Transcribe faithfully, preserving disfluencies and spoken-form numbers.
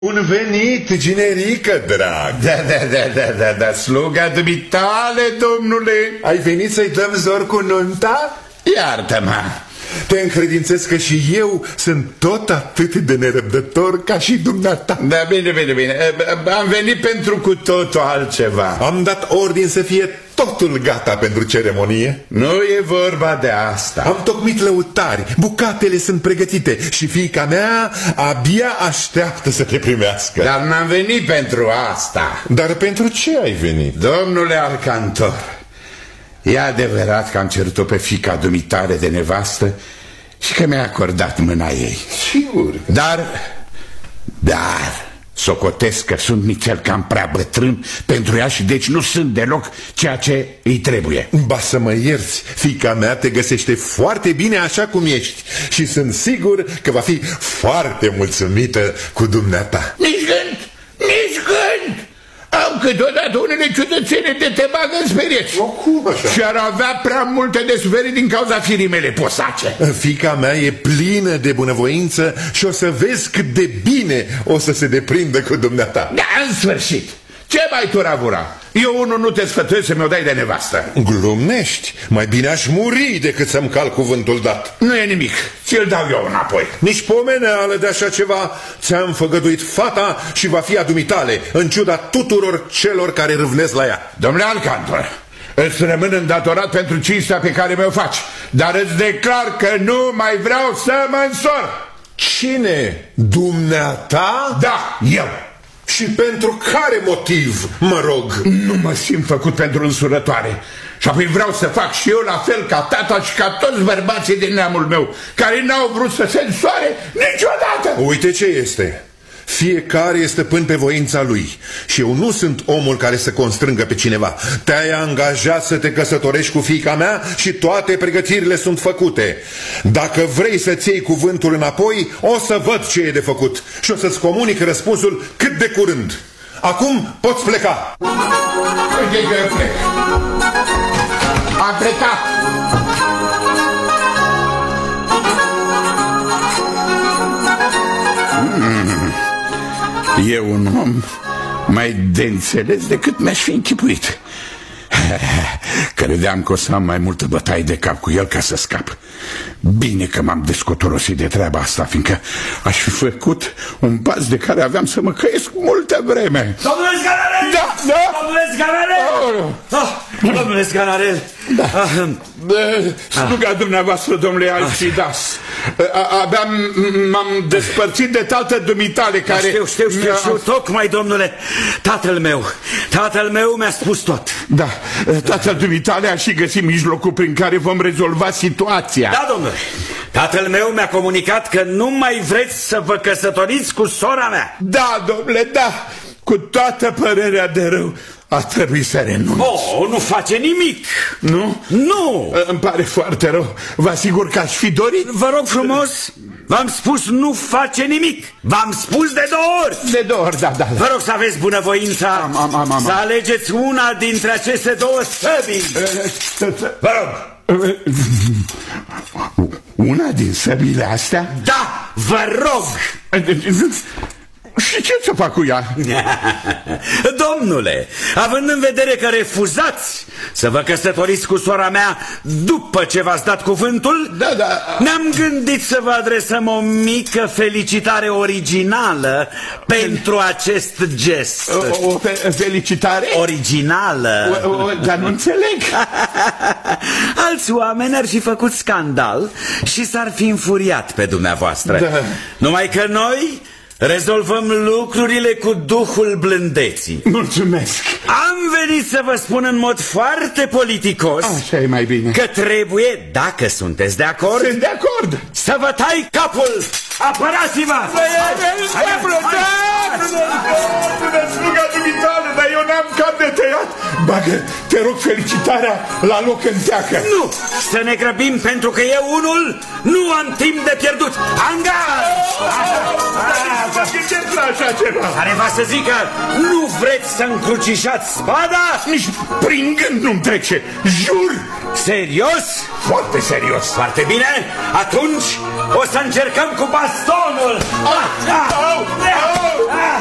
Un venit, Ginerică, drag. Da, da, da, da, da, da, sluga dumitale, domnule. Ai venit să-i dăm zor cu nunta? Iartă-mă. Te încredințez că și eu sunt tot atât de nerăbdător ca și dumneata. Da, bine, bine, bine. Am venit pentru cu totul altceva. Am dat ordin să fie totul gata pentru ceremonie. Nu e vorba de asta. Am tocmit lăutari, bucatele sunt pregătite și fiica mea abia așteaptă să te primească. Dar n-am venit pentru asta. Dar pentru ce ai venit? Domnule Alcantor, e adevărat că am cerut-o pe fiica dumitare de nevastă și că mi-a acordat mâna ei. Sigur. Dar, dar, socotesc că sunt nițel cam prea bătrân pentru ea și deci nu sunt deloc ceea ce îi trebuie. Ba să mă ierți, fiica mea te găsește foarte bine așa cum ești și sunt sigur că va fi foarte mulțumită cu dumneata. Nici gând, nici gând! Am câteodată unele ciudățene de te bagă în sperieți. O, cum așa? Și ar avea prea multe de suferit din cauza firii mele posace. Fiica mea e plină de bunăvoință și o să vezi cât de bine o să se deprindă cu dumneata. Da, în sfârșit. Ce mai turavura? Eu unul nu te sfătuiesc să mi-o dai de nevastă. Glumnești? Mai bine aș muri decât să-mi cal cuvântul dat. Nu e nimic, ți-l dau eu înapoi. Nici pomeneală de așa ceva. Ți-am făgăduit fata și va fi a dumitale, în ciuda tuturor celor care râvnesc la ea. Domnule Alcantor, îți rămân îndatorat pentru cinstea pe care mi-o faci, dar îți declar că nu mai vreau să mă însor. Cine? Dumneata? Da, eu. Și pentru care motiv, mă rog? Nu mă simt făcut pentru însurătoare. Și apoi vreau să fac și eu la fel ca tata și ca toți bărbații din neamul meu, care n-au vrut să se însoare niciodată. Uite ce este. Fiecare este stăpân pe voința lui și eu nu sunt omul care să constrângă pe cineva. Te-ai angajat să te căsătorești cu fiica mea și toate pregătirile sunt făcute. Dacă vrei să-ți iei cuvântul înapoi, o să văd ce e de făcut și o să-ți comunic răspunsul cât de curând. Acum poți pleca. Uite că eu plec. Am plecat. E un om mai de înțeles decât mi-aș fi închipuit. Credeam că o să am mai multă bătaie de cap cu el ca să scap. Bine că m-am descotorosit de treaba asta, fiindcă aș fi făcut un pas de care aveam să mă căiesc multă vreme. Domnule Sganarel! Da, da! Domnule Sganarel! Oh. Oh, domnule Sganarel! Da. Ah. Sluga dumneavoastră, domnule Alcidas. Abia m-am despărțit de tată dumitale care... Știu, știu, știu, știu, tocmai, domnule. Tatăl meu, tatăl meu mi-a spus tot. Da, tatăl dumitale a și găsit mijlocul prin care vom rezolva situația. Da, domnule. Tatăl meu mi-a comunicat că nu mai vreți să vă căsătoriți cu sora mea. Da, domnule, da. Cu toată părerea de rău a trebuit să renunț. Oh, nu face nimic. Nu? Nu. Îmi pare foarte rău. Vă asigur că aș fi dorit. Vă rog frumos, v-am spus nu face nimic. V-am spus de două ori. De două ori, da, da, da. Vă rog să aveți bunăvoința am, am, am, am. să alegeți una dintre aceste două săbii. Vă rog. Una din săbile astea? Da, vă rog. Și ce să fac cu ea? Domnule, având în vedere că refuzați să vă căsătoriți cu sora mea după ce v-ați dat cuvântul, da, da. ne-am gândit să vă adresăm o mică felicitare originală pentru acest gest. O, o fe felicitare? Originală. O, o, dar nu înțeleg. Alți oameni ar fi făcut scandal și s-ar fi înfuriat pe dumneavoastră, da. Numai că noi rezolvăm lucrurile cu duhul blândeții. Mulțumesc. Am venit să vă spun în mod foarte politicos, așa e mai bine, că trebuie, dacă sunteți de acord, sunt de acord, să vă tai capul. Apărați-vă! Sluga dumitale, dar eu n-am cap de tăiat. Bagă, te rog, felicitarea la loc în teacă. Nu, să ne grăbim, pentru că eu unul nu am timp de pierdut. Angaj! Mă gândesc la așa ceva. Care va să zică, nu vreți să încrucișați spada? Nici prin gând nu-mi trece, jur. Serios? Foarte serios. Foarte bine, atunci o să încercăm cu bastonul. Ah, ah, au, au.